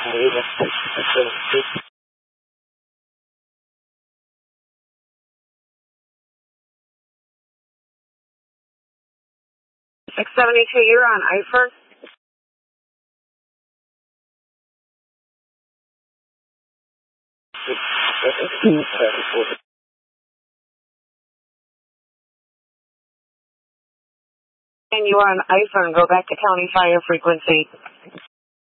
X72, you're on IFER. And you are on IFER and go back to county fire frequency.